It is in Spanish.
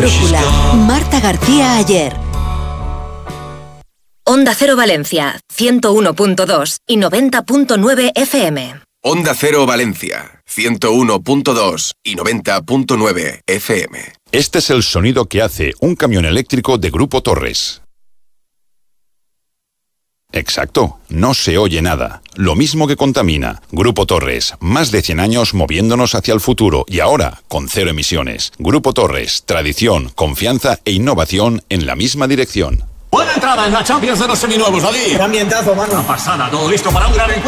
Brújula. Marta García Ayer. Onda Cero Valencia, 101.2 y 90.9 FM. Onda Cero Valencia, 101.2 y 90.9 FM. Este es el sonido que hace un camión eléctrico de Grupo Torres. Exacto, no se oye nada. Lo mismo que contamina. Grupo Torres, más de 100 años moviéndonos hacia el futuro y ahora con cero emisiones. Grupo Torres, tradición, confianza e innovación en la misma dirección. Buena entrada en la Champions de los seminuevos, David. Qué ambientazo, mano. Una pasada, todo listo para un gran encuentro.